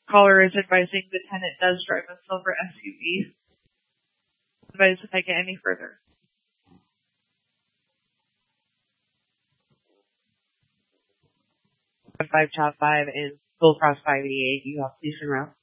Caller is advising the tenant does drive a silver SUV. Advise if I get any further. 5 Chop 5 is Bullcross 588. You have police en route.